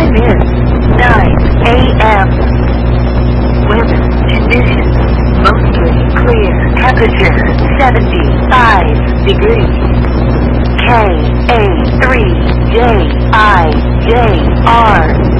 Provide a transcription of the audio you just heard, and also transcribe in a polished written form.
Time is 9 a.m. Weather conditions mostly clear. Temperature 75 degrees. KA3JIJR